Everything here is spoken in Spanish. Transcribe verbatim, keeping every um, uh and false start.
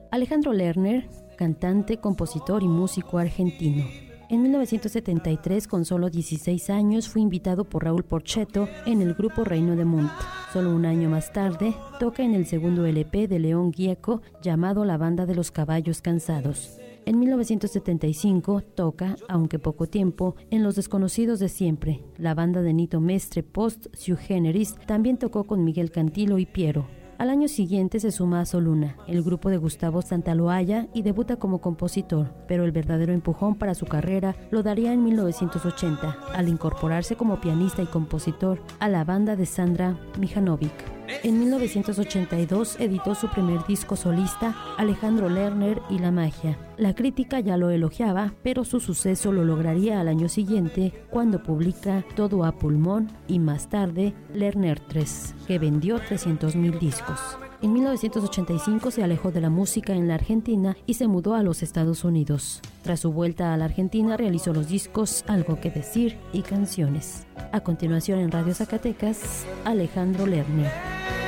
Alejandro Lerner, cantante, compositor y músico argentino. En mil novecientos setenta y tres, con solo dieciséis años, fue invitado por Raúl Porchetto en el grupo Reino de Munt. Solo un año más tarde, toca en el segundo L P de León Gieco, llamado La Banda de los Caballos Cansados. En mil novecientos setenta y cinco toca, aunque poco tiempo, en Los Desconocidos de Siempre. La banda de Nito Mestre Post Sui Generis también tocó con Miguel Cantilo y Piero. Al año siguiente se suma a Soluna, el grupo de Gustavo Santaolalla, y debuta como compositor, pero el verdadero empujón para su carrera lo daría en mil novecientos ochenta, al incorporarse como pianista y compositor a la banda de Sandra Mijanovic. En mil novecientos ochenta y dos editó su primer disco solista, Alejandro Lerner y la magia. La crítica ya lo elogiaba, pero su suceso lo lograría al año siguiente, cuando publica Todo a pulmón y más tarde Lerner tres, que vendió trescientos mil discos. En mil novecientos ochenta y cinco se alejó de la música en la Argentina y se mudó a los Estados Unidos. Tras su vuelta a la Argentina realizó los discos Algo que decir y Canciones. A continuación en Radio Zacatecas, Alejandro Lerner.